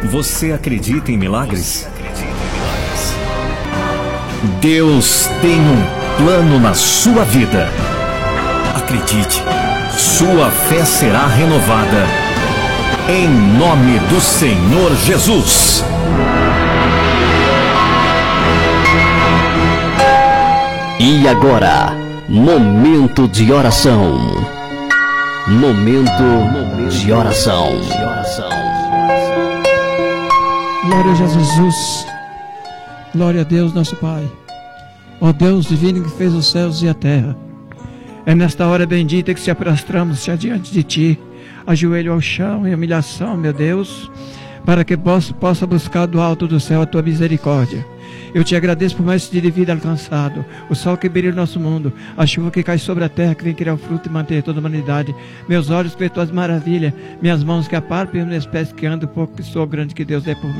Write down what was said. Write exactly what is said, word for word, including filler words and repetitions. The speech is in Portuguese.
Você acredita em milagres? Deus tem um plano na sua vida. Acredite, sua fé será renovada. Em nome do Senhor Jesus. E agora, momento de oração. Momento de oração. Glória a Jesus. Glória a Deus, nosso Pai. Ó Deus divino que fez os céus e a terra. É nesta hora bendita que se prostramos diante de Ti, ajoelho ao chão em humilhação, meu Deus, para que possa, possa buscar do alto do céu a Tua misericórdia. Eu Te agradeço por mais esse dia de vida alcançado, o sol que brilha no nosso mundo, a chuva que cai sobre a terra, que vem criar o fruto e manter toda a humanidade. Meus olhos ver Tuas maravilhas, minhas mãos que apalpam e meus pés que andam, pouco que sou grande que Deus é por mim.